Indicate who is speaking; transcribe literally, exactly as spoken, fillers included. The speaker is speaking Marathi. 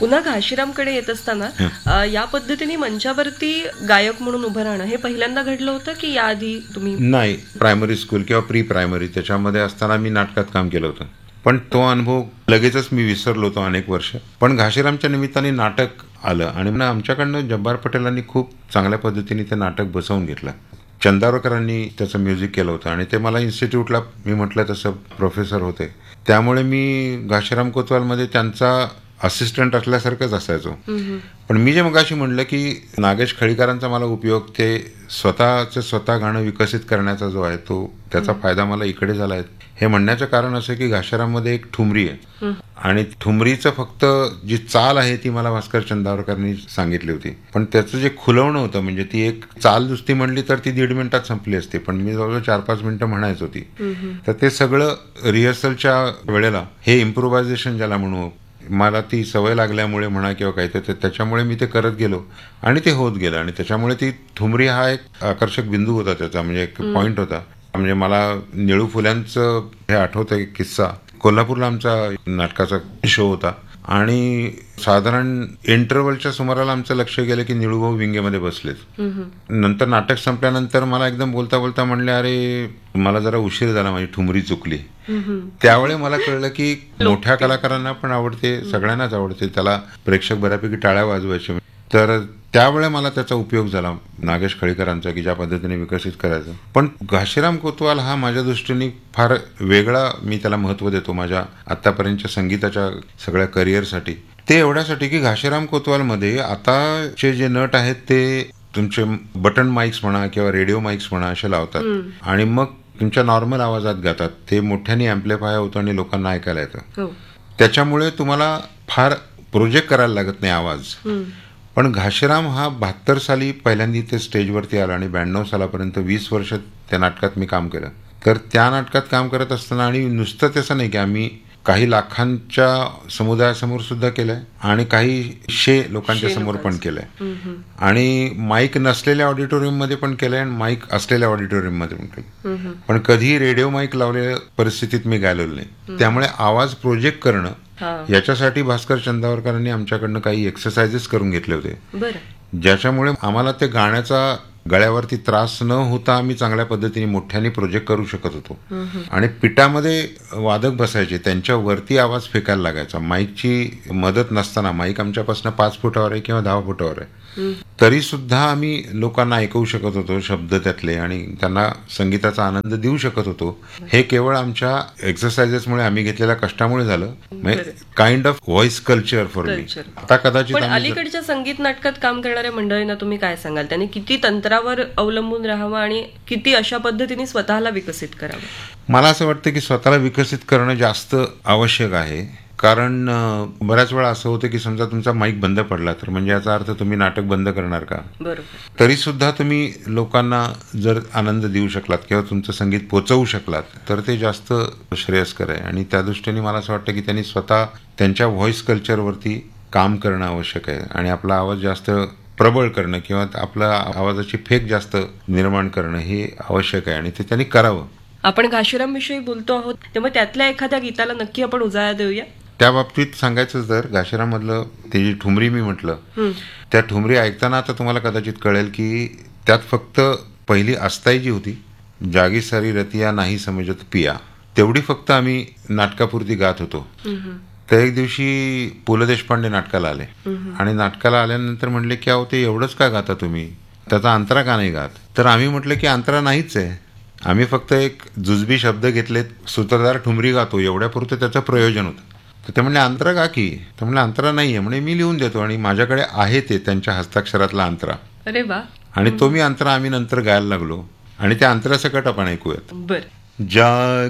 Speaker 1: पुन्हा घाशीरामकडे येत असताना अ, या पद्धतीने मंचावरती गायक म्हणून उभं राहणं हे पहिल्यांदा घडलं होतं की याआधी तुम्ही?
Speaker 2: नाही, प्रायमरी स्कूल किंवा प्री प्रायमरी त्याच्यामध्ये असताना मी नाटकात काम केलं होतं, पण तो अनुभव लगेचच मी विसरलो होतो अनेक वर्ष. पण घाशीरामच्या निमित्ताने नाटक आलं आणि आमच्याकडनं जब्बार पटेलांनी खूप चांगल्या पद्धतीने ते नाटक बसवून घेतलं. चंदावरकरांनी त्याचं म्युझिक केलं होतं आणि ते मला इन्स्टिट्यूटला मी म्हटलं तसं प्रोफेसर होते, त्यामुळे मी घाशीराम कोतवालमध्ये त्यांचा असिस्टंट असल्यासारखंच असायचो. पण मी जे मगाशी म्हणलं की नागेश खळीकरांचा मला उपयोग ते स्वतःचं स्वतः गाणं विकसित करण्याचा जो आहे तो त्याचा फायदा मला इकडे झाला आहे, हे म्हणण्याचं कारण असं की घाशीराममध्ये एक ठुमरी आहे आणि ठुमरीचं फक्त जी चाल आहे ती मला भास्कर चंदावरकरांनी सांगितली होती, पण त्याचं जे खुलवणं होतं म्हणजे ती एक चाल दुसरी म्हणली तर ती दीड मिनिटात संपली असते, पण मी जवळजवळ चार पाच मिनिटं म्हणायच होती. तर ते सगळं रिहर्सलच्या वेळेला हे इम्प्रोव्हायझेशन ज्याला म्हणू, मला ती सवय लागल्यामुळे म्हणा किंवा काही तर त्याच्यामुळे मी ते करत गेलो आणि ते होत गेलं आणि त्याच्यामुळे ती ठुमरी हा एक आकर्षक बिंदू होता त्याचा, म्हणजे एक पॉईंट होता. म्हणजे मला निळू फुल्यांचं हे आठवतं एक किस्सा. कोल्हापूरला आमचा नाटकाचा शो होता आणि साधारण इंटरव्हलच्या सुमाराला आमचं लक्ष गेलं की निळूभाऊ विंगेमध्ये बसलेत. नंतर नाटक संपल्यानंतर मला एकदम बोलता बोलता म्हणले, अरे मला जरा उशीर झाला, माझी ठुमरी चुकली. त्यावेळी मला कळलं की मोठ्या कलाकारांना पण आवडते, सगळ्यांनाच आवडते, त्याला प्रेक्षक बऱ्यापैकी टाळ्या वाजवायचे. तर त्यावेळी मला त्याचा उपयोग झाला नागेश खळीकरांचा की ज्या पद्धतीने विकसित करायचं. पण घाशीराम कोतवाल हा माझ्या दृष्टीने फार वेगळा, मी त्याला महत्व देतो माझ्या आतापर्यंतच्या संगीताच्या सगळ्या करिअरसाठी. ते एवढ्यासाठी की घाशीराम कोतवालमध्ये आताचे जे नट आहेत ते तुमचे बटन माईक्स म्हणा किंवा रेडिओ माईक्स म्हणा असे लावतात आणि मग तुमच्या नॉर्मल आवाजात गातात. ते मोठ्याने अँप्लिफाय होतं आणि लोकांना ऐकायला येतं. त्याच्यामुळे तुम्हाला फार प्रोजेक्ट करायला लागत नाही आवाज. पण घाशीराम हा बहात्तर साली पहिल्यांदा ते स्टेजवरती आला आणि ब्याण्णव सालापर्यंत वीस वर्ष त्या नाटकात मी काम केलं. तर त्या नाटकात काम करत असताना आणि नुसतं तसं नाही की आम्ही काही लाखांच्या समुदायासमोर सुद्धा केलंय आणि काही शे लोकांच्या समोर पण केलंय आणि माईक नसलेल्या ऑडिटोरियम मध्ये पण केलंय आणि माईक असलेल्या ऑडिटोरियम मध्ये पण केलंय. पण कधी रेडिओ माईक लावलेल्या परिस्थितीत मी गायलेलो नाही. त्यामुळे आवाज प्रोजेक्ट करणं याच्यासाठी भास्कर चंदावरकरांनी आमच्याकडनं काही एक्सरसाइजेस करून घेतले होते, ज्याच्यामुळे आम्हाला ते गाण्याचा गळ्यावरती त्रास न होता आम्ही चांगल्या पद्धतीने मोठ्याने प्रोजेक्ट करू शकत होतो. आणि पिठामध्ये वादक बसायचे, त्यांच्या वरती आवाज फेकायला लागायचा. माईकची मदत नसताना, माईक आमच्यापासून पाच फुटावर आहे किंवा दहा फुटावर आहे, तरी सुद्धा आम्ही लोकांना ऐकवू शकत होतो शब्द त्यातले आणि त्यांना संगीताचा आनंद देऊ शकत होतो. हे केवळ आमच्या एक्सरसाइजेसमुळे, आम्ही घेतलेल्या कष्टामुळे झालं. Kind of voice culture for me. आता कदाचित
Speaker 1: अलीकडच्या संगीत नाटकात काम करणाऱ्या मंडळींना तुम्ही काय सांगाल, त्यांनी किती तंत्रावर अवलंबून राहावं आणि किती अशा पद्धतीने स्वतःला विकसित करावं?
Speaker 2: मला असं वाटतं की स्वतःला विकसित करणं जास्त आवश्यक आहे. कारण बऱ्याच वेळा असं होतं की समजा तुमचा माईक बंद पडला तर म्हणजे याचा अर्थ तुम्ही नाटक बंद करणार का?
Speaker 1: बरोबर.
Speaker 2: तरी सुद्धा तुम्ही लोकांना जर आनंद देऊ शकलात किंवा तुमचं संगीत पोचवू शकलात तर ते जास्त श्रेयस्कर आहे. आणि त्या दृष्टीने मला असं वाटतं की त्यांनी स्वतः त्यांच्या व्हॉइस कल्चरवरती काम करणं आवश्यक आहे आणि आपला आवाज जास्त प्रबळ करणं किंवा आपल्या आवाजाची फेक जास्त निर्माण करणं हे आवश्यक आहे आणि ते त्यांनी करावं.
Speaker 1: आपण घाशीराम विषयी बोलतो आहोत त्यामुळे त्यातल्या एखाद्या गीताला नक्की आपण उजाळा देऊया.
Speaker 2: त्या बाबतीत सांगायचं तर घाशीराम मधलं ते जी ठुमरी मी म्हटलं, त्या ठुमरी ऐकताना आता तुम्हाला कदाचित कळेल की त्यात फक्त पहिली अस्ताई जी होती, जागी सारी रतिया नाही समजत पिया, तेवढी फक्त आम्ही नाटकापुरती गात होतो. तर एक दिवशी पु ल देशपांडे नाटकाला आले आणि नाटकाला आल्यानंतर म्हणले की अहो ते एवढंच का गाता तुम्ही, त्याचा अंतरा का नाही गात? तर आम्ही म्हटलं की अंतरा नाहीच आहे, आम्ही फक्त एक जुजबी शब्द घेतलेत, सूत्रधार ठुमरी गातो, एवढ्यापुरतं त्याचं प्रयोजन होतं. तर ते म्हणले अंतरा गा की? तर म्हणले अंतरा नाहीये. म्हणे मी लिहून देतो आणि माझ्याकडे आहे ते त्यांच्या हस्ताक्षरातला अंतरा.
Speaker 1: अरे वा.
Speaker 2: आणि तो मी अंतरा आम्ही नंतर गायला लागलो आणि त्या अंतरासकट आपण ऐकूयात.
Speaker 1: बर.
Speaker 2: जाग